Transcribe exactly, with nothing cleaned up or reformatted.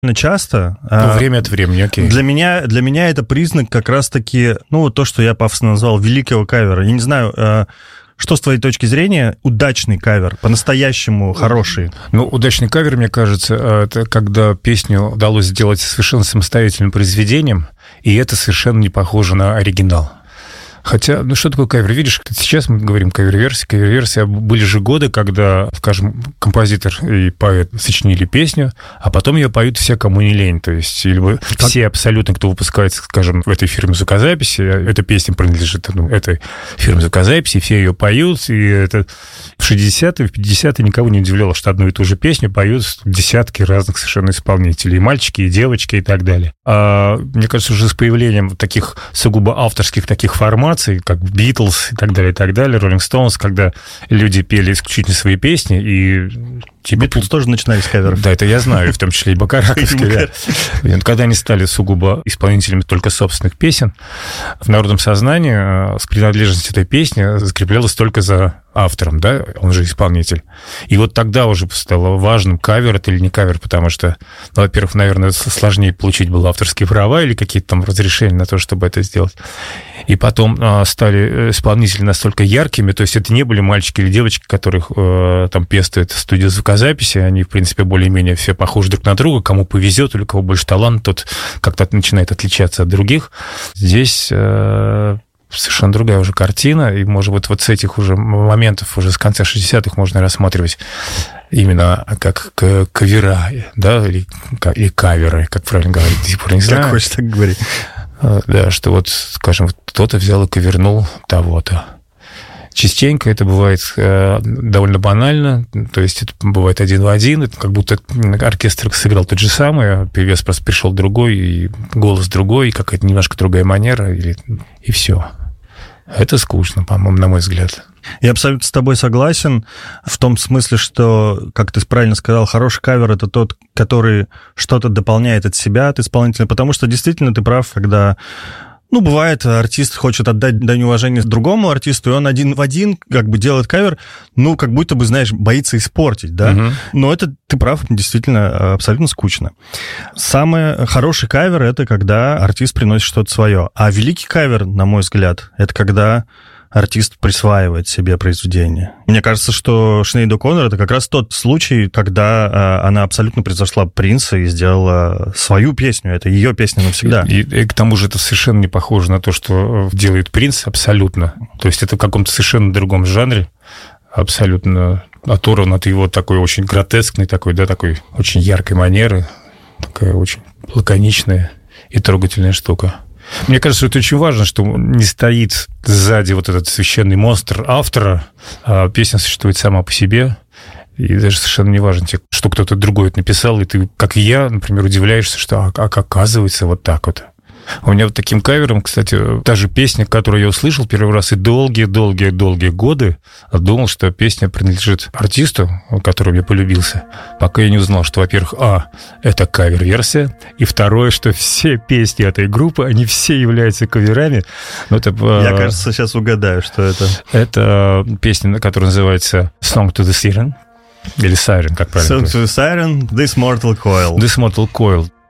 часто. Ну, время от времени, окей. Для меня, для меня это признак как раз-таки, ну, вот то, что я пафосно назвал великого кавера. Я не знаю, что с твоей точки зрения удачный кавер, по-настоящему хороший? Ну, удачный кавер, мне кажется, это когда песню удалось сделать совершенно самостоятельным произведением, и это совершенно не похоже на оригинал. Хотя, ну что такое кавер? Видишь, сейчас мы говорим кавер-версия, кавер-версия. Были же годы, когда, скажем, композитор и поэт сочинили песню, а потом ее поют все, кому не лень. То есть, или все абсолютно, кто выпускается, скажем, в этой фирме звукозаписи, эта песня принадлежит ну, этой фирме звукозаписи, все ее поют, и это в шестидесятые, в пятидесятые никого не удивляло, что одну и ту же песню поют десятки разных совершенно исполнителей, и мальчики, и девочки, и так далее. А, мне кажется, уже с появлением таких сугубо авторских таких форматов, как Beatles и так далее, и так далее, Rolling Stones, когда люди пели исключительно свои песни, и... Типа, Beatles тоже начинали с каверов. Да, это я знаю, в том числе и Бакараковские. Когда они стали сугубо исполнителями только собственных песен, в народном сознании принадлежность этой песни закреплялась только за автором, да, он же исполнитель. И вот тогда уже стало важным, кавер это или не кавер, потому что, ну, во-первых, наверное, сложнее получить было авторские права или какие-то там разрешения на то, чтобы это сделать. И потом а, стали исполнители настолько яркими, то есть это не были мальчики или девочки, которых а, там пестует студия звукозаписи, они, в принципе, более-менее все похожи друг на друга, кому повезет или у кого больше талант, тот как-то начинает отличаться от других. Здесь... А, совершенно другая уже картина, и, может быть, вот с этих уже моментов, уже с конца шестидесятых можно рассматривать именно как кавера, да, или, или каверы, как правильно говорить, до сих пор не знаю. Как хочешь, так говори. Да, что вот, скажем, кто-то взял и кавернул того-то. Частенько это бывает э, довольно банально, то есть это бывает один в один, это как будто оркестр сыграл тот же самый, а певец просто пришел другой, и голос другой, и какая-то немножко другая манера, и, и все. Это скучно, по-моему, на мой взгляд. Я абсолютно с тобой согласен в том смысле, что, как ты правильно сказал, хороший кавер — это тот, который что-то дополняет от себя, от исполнителя, потому что действительно ты прав, когда... Ну, бывает, артист хочет отдать дань уважения другому артисту, и он один в один как бы делает кавер, ну, как будто бы, знаешь, боится испортить, да? Uh-huh. Но это, ты прав, действительно абсолютно скучно. Самый хороший кавер — это когда артист приносит что-то свое. А великий кавер, на мой взгляд, это когда артист присваивает себе произведение. Мне кажется, что Шнейд О'Коннор — это как раз тот случай, когда она абсолютно превзошла Принца и сделала свою песню. Это ее песня навсегда. И, и к тому же это совершенно не похоже на то, что делает Принц, абсолютно. То есть это в каком-то совершенно другом жанре, абсолютно оторван от его такой очень гротескной, такой, да, такой очень яркой манеры, такая очень лаконичная и трогательная штука. Мне кажется, это очень важно, что не стоит сзади вот этот священный монстр автора, а песня существует сама по себе, и даже совершенно не важно, что кто-то другой это написал, и ты, как и я, например, удивляешься, что а, как оказывается вот так вот. У меня вот таким кавером, кстати, та же песня, которую я услышал первый раз, и долгие-долгие-долгие годы думал, что песня принадлежит артисту, который мне полюбился, пока я не узнал, что, во-первых, а, это кавер-версия, и второе, что все песни этой группы, они все являются каверами. Но это, я, кажется, сейчас угадаю, что это. Это песня, которая называется «Song to the Siren», или Siren, как правильно. Song to the Siren, This Mortal Coil. This Mortal Coil.